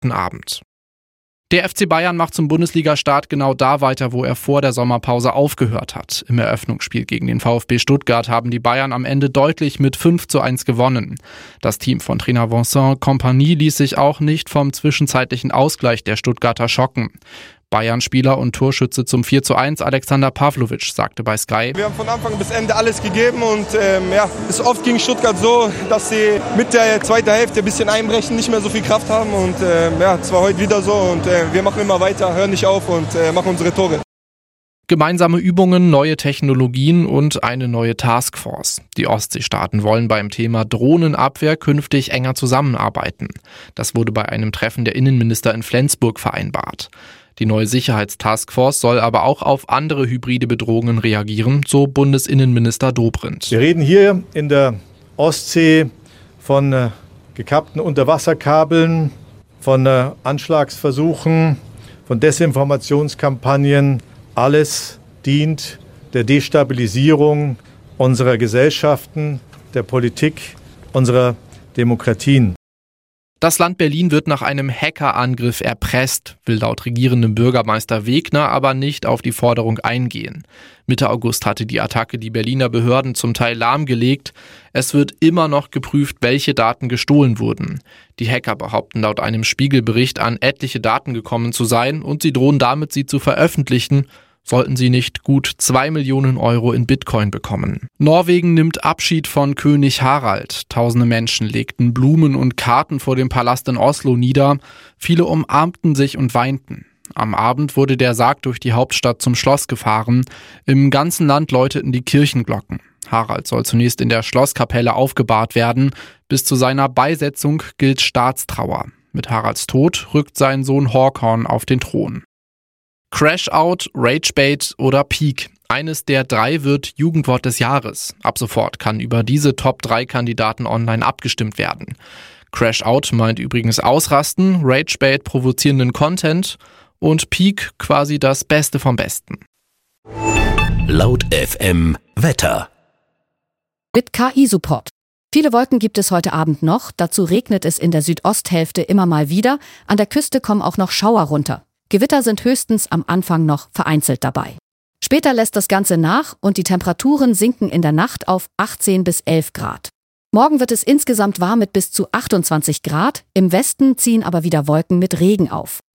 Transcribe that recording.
besagten Abend. Der FC Bayern macht zum Bundesliga-Start genau da weiter, wo er vor der Sommerpause aufgehört hat. Im Eröffnungsspiel gegen den VfB Stuttgart haben die Bayern am Ende deutlich mit 5:1 gewonnen. Das Team von Trainer Vincent Kompany ließ sich auch nicht vom zwischenzeitlichen Ausgleich der Stuttgarter schocken. Bayern-Spieler und Torschütze zum 4:1 Alexander Pavlovic sagte bei Sky: Wir haben von Anfang bis Ende alles gegeben und es ist oft gegen Stuttgart so, dass sie mit der zweiten Hälfte ein bisschen einbrechen, nicht mehr so viel Kraft haben und es war heute wieder so und wir machen immer weiter, hören nicht auf und machen unsere Tore. Gemeinsame Übungen, neue Technologien und eine neue Taskforce. Die Ostseestaaten wollen beim Thema Drohnenabwehr künftig enger zusammenarbeiten. Das wurde bei einem Treffen der Innenminister in Flensburg vereinbart. Die neue Sicherheitstaskforce soll aber auch auf andere hybride Bedrohungen reagieren, so Bundesinnenminister Dobrindt. Wir reden hier in der Ostsee von gekappten Unterwasserkabeln, von Anschlagsversuchen, von Desinformationskampagnen. Alles dient der Destabilisierung unserer Gesellschaften, der Politik, unserer Demokratien. Das Land Berlin wird nach einem Hackerangriff erpresst, will laut regierendem Bürgermeister Wegner aber nicht auf die Forderung eingehen. Mitte August hatte die Attacke die Berliner Behörden zum Teil lahmgelegt. Es wird immer noch geprüft, welche Daten gestohlen wurden. Die Hacker behaupten laut einem Spiegelbericht, an etliche Daten gekommen zu sein und sie drohen damit, sie zu veröffentlichen, sollten sie nicht gut 2 Millionen Euro in Bitcoin bekommen. Norwegen nimmt Abschied von König Harald. Tausende Menschen legten Blumen und Karten vor dem Palast in Oslo nieder. Viele umarmten sich und weinten. Am Abend wurde der Sarg durch die Hauptstadt zum Schloss gefahren. Im ganzen Land läuteten die Kirchenglocken. Harald soll zunächst in der Schlosskapelle aufgebahrt werden. Bis zu seiner Beisetzung gilt Staatstrauer. Mit Haralds Tod rückt sein Sohn Håkon auf den Thron. Crash-Out, Ragebait oder Peak. Eines der 3 wird Jugendwort des Jahres. Ab sofort kann über diese Top-3-Kandidaten online abgestimmt werden. Crash-Out meint übrigens Ausrasten, Ragebait provozierenden Content und Peak quasi das Beste vom Besten. Laut FM Wetter. Mit KI-Support. Viele Wolken gibt es heute Abend noch. Dazu regnet es in der Südosthälfte immer mal wieder. An der Küste kommen auch noch Schauer runter. Gewitter sind höchstens am Anfang noch vereinzelt dabei. Später lässt das Ganze nach und die Temperaturen sinken in der Nacht auf 18 bis 11 Grad. Morgen wird es insgesamt warm mit bis zu 28 Grad. Im Westen ziehen aber wieder Wolken mit Regen auf.